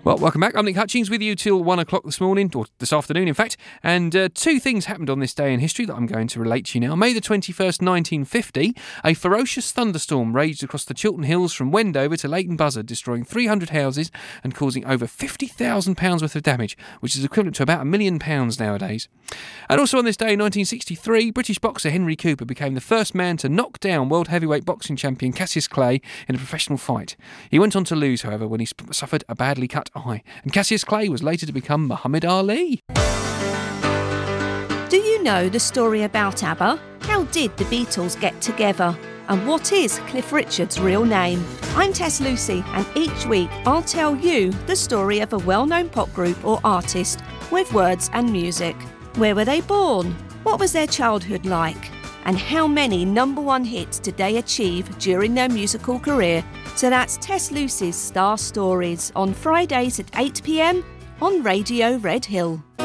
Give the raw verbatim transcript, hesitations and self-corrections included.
Well, welcome back. I'm Nick Hutchings with you till one o'clock this morning, or this afternoon, in fact. And uh, two things happened on this day in history that I'm going to relate to you now. May the twenty-first, nineteen fifty, a ferocious thunderstorm raged across the Chiltern Hills from Wendover to Leighton Buzzard, destroying three hundred houses and causing over fifty thousand pounds worth of damage, which is equivalent to about a million pounds nowadays. And also on this day in nineteen sixty-three, British boxer Henry Cooper became the first man to knock down world heavyweight boxing champion Cassius Clay in a professional fight. He went on to lose, however, when he sp- suffered a badly cut eye, and Cassius Clay was later to become Muhammad Ali. Do you know the story about ABBA? How did the Beatles get together? And what is Cliff Richard's real name? I'm Tess Lucy, and each week I'll tell you the story of a well-known pop group or artist with words and music. Where were they born? What was their childhood like? And how many number one hits did they achieve during their musical career? So that's Tess Lucy's Star Stories on Fridays at eight p m on Radio Red Hill.